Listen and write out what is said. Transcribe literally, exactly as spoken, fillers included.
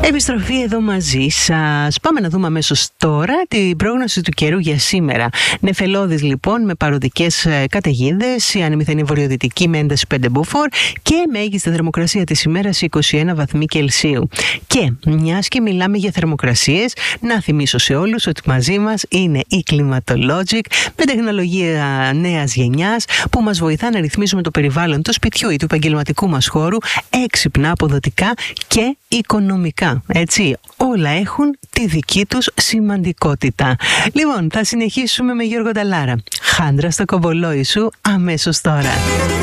Επιστροφή εδώ μαζί σας. Πάμε να δούμε αμέσως τώρα την πρόγνωση του καιρού για σήμερα. Νεφελώδης λοιπόν με παροδικές καταιγίδες, η ανεμηθανή βορειοδυτική με ένταση πέντε μποφόρ και μέγιστη θερμοκρασία της ημέρας είκοσι ένα βαθμοί Κελσίου. Και μιας και μιλάμε για θερμοκρασίες, να θυμίσω σε όλους ότι μαζί μας είναι η Climatologic με τεχνολογία νέας γενιάς που μας βοηθά να ρυθμίσουμε το περιβάλλον του σπιτιού ή του επαγγελματικού μας χώρου έξυπνα, αποδοτικά και οικονομικά. Έτσι, όλα έχουν τη δική τους σημαντικότητα. Λοιπόν, θα συνεχίσουμε με Γιώργο Νταλάρα. Χάντρα στο κομπολόι σου αμέσως τώρα.